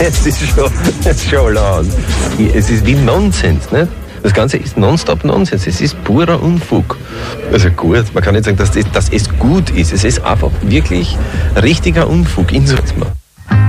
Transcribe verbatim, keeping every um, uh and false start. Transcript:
Es ist schon, es ist schon laut. Es ist wie Nonsens, nicht? Das Ganze ist nonstop Nonsens. Es ist purer Unfug. Also gut, man kann nicht sagen, dass, das, dass es gut ist. Es ist einfach wirklich richtiger Unfug. Insofern.